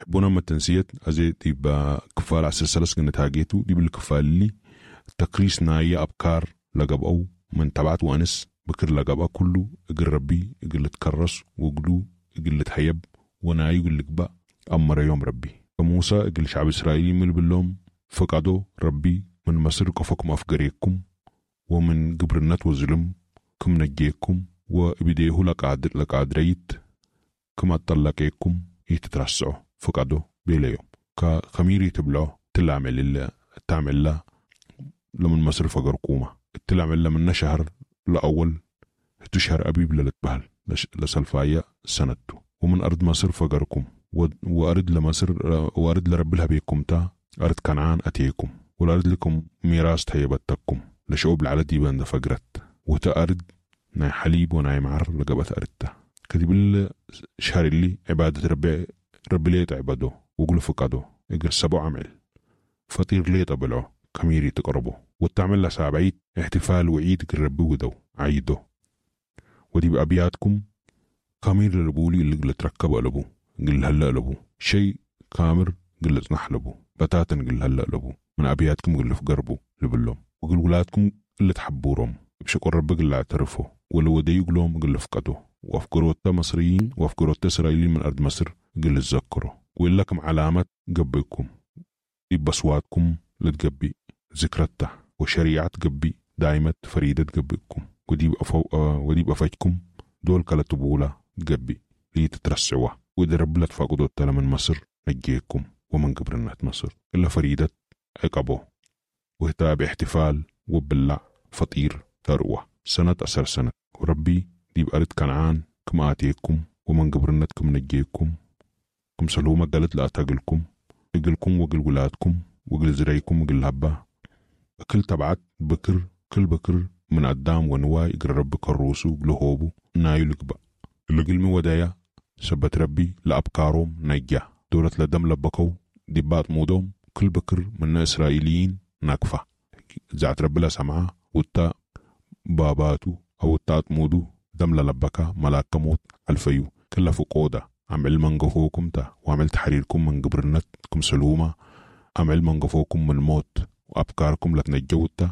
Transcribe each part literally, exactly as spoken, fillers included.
بونا ما تنسيت أزي تبقى كفال عسر سلس قنت هاجيتو دي بالكفال لي تقريس نايا أبكار لقب أو من تبعت وأنس بكر لقب كله اقل ربي اقل تكرس وقلو اقل تحيب وناي يقول لك بقى أمر يوم ربي فموسى اقل شعب إسرائيلي من باللوم فقدوا ربي من مصر كفكم أفقريكم ومن قبر النت والظلم كم نجيكم وبديه لقعد لقعدريت كما طلقيكم يتترسعوا فقدوا بلا يوم كخميري تبلعوا تلعمل الله تعمل له لمن مصر فقركومة تلعمل له من شهر لأول تشهر أبيب للتبهل لسلفايا سندتو ومن أرض مصر فقركم وأرد لمصر وأرد لرب لها بيكم تا أرد كنعان أتيكم والأرد لكم ميراث تهيبتكم لشعوب العلدي بند فقرت وتأرد ناي حليب وناي معر لقبت أردته كتب الشهر اللي عبادة ربي ربي ليت عباده وقلوا فقدوا اقر سبع عمل فطير ليت أبلعه كميري تقربه وتعمل له سابعيد احتفال وعيد ربي ودو عيده ودي بأبياتكم كامير للبولي اللي قلت ركبوا لبو قل هلا لبو شيء كامر قلت نحلبو بتاتا قل هلا لبو من أبياتكم قل فقربو لبلهم وقل ولادكم اللي تحبورهم بشكل ربي قل اعترفوا ولو دي يقولهم قل فقدوا وافكروا مصريين وافكروا إسرائيليين من أرض مصر قل تذكروا وإن لكم علامة قبيكم بصواتكم لتقبي ذكرته وشريعة قبي دائمة فريدة قبيكم ودي ودي بفجكم دول كلا تبولا قبي لي تترسعوا وإذا رب لا تفقدوا التلا من مصر نجيكم ومن قبر النت مصر إلا فريدة عقبه وهتاب احتفال وبلع فطير ثروة سنة أسر سنة وربي دي بأرض كنعان كما آتيكم ومن قبر النتكم نجيكم كم سلومة قالت لا تقلكم اقلكم وقل ولادكم وقل زريكم وقل هبا كل تبعت بكر كل بكر من قدام ونواي اقر ربك الروسو وقلهوبو نايو لقبا اللقلمي ودايا سبت ربي لأبكارهم نجا دولة لدم لبكو دبات مودهم كل بكر من إسرائيليين نكفة زعت ربي لا سمعه وتا باباتو أو التات مودو دم للبكا ملاك موت الفيو كلا فقودة عمل منقفوكم تا وعمل تحريركم من قبرنت كم سلومة عمل منقفوكم من موت وأبكاركم لتنجوتا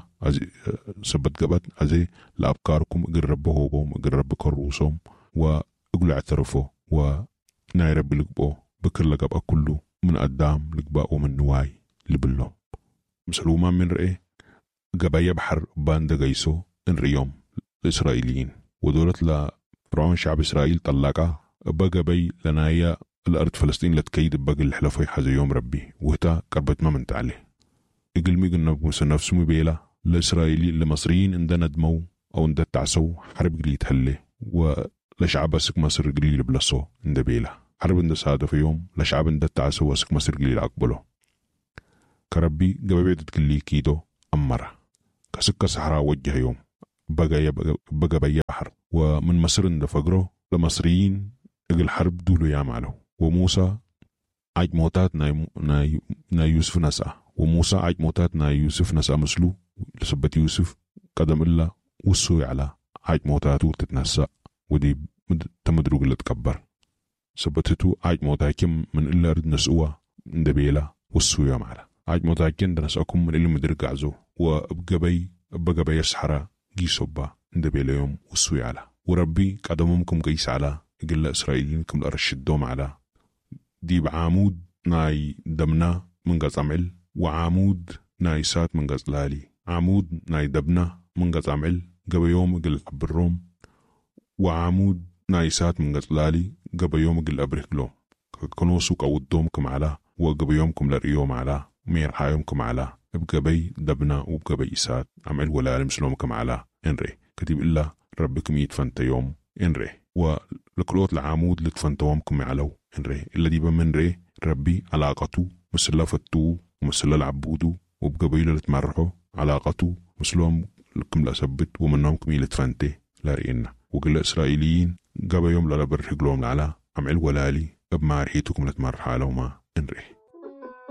سبت قبت أزي لأبكاركم اقرب هوبهم اقرب كروسهم وأقول اعترفوا وناي ربي لقبو بكر لقب كله من قدام لقبا ومن نواي لبلهم مسلوما من رئي قبايا بحر باند قيسو ان ريوم الإسرائيليين ودولت لفرعون شعب إسرائيل طلقا بقى بي لنايا الأرض فلسطين لتكيد بقى الحلفة حزي يوم ربي وهتا قربت ما منت عليه اقلمي قلنا بمسا نفسه بيلا لإسرائيلي لمصريين اندى ندمو أو اندى تعسو حرب قلي يتهلي ولشعب سك مصر قلي لبلسو اندى بيلا حرب اندى سادة في يوم لشعب اندى تعسو وسك مصر قلي لأقبله كربي قبا بيدت قلي كيدو أمرا كسك صحراء وجه يوم بقى يبقى بقى بي بحر ومن مصر اندى فقره لمصريين اقل حرب دولو يعملوا وموسى عاج موتات ناي, ناي, ناي يوسف نسأ وموسى عاج موتات ناي يوسف نسأ مسلو لسبت يوسف قدم إلا وصوي على عاج موتاتو تتنسأ ودي تمدروق اللي تكبر سبتتو عاج موتاكم من إلا رد نسؤوا اندبيلا وصوي معلا عاج موتاكين دنسأكم من إلا مدرق عزو وابقبي ابقبي يسحرا جيسوبا اندبيلا يوم وصوي على وربي قدمكم قيس على قل إسرائيلينكم لأرشدهم على دي بعامود ناي دمنا من قص عمل وعامود ناي سات من قص لالي عامود ناي دبنا من قص عمل قبل يوم قل أبرهم وعامود ناي سات من قص لالي قبل يوم قل أبرهلهم كنوسوك أو الدومكم على وقبل يومكم لريوم على مير حايمكم على بقبي دبنا وبقبي سات عمل ولا لمسلومكم على إنري كتب إلا ربكم يدفنت يوم إنري ولكلوت العامود لتفنتوامكم علو إنري الذي بمن ري ربي علاقته مسلا فتو ومسلا العبودو وبقبيلة لتمرحو علاقته مسلوم لكم لأثبت ومنامكم يلتفنتي لا رئينا وقل إسرائيليين قبا يوم للا برهقلوم لعلا عمل ولالي بمعرحيتكم لتمرح علوما إنري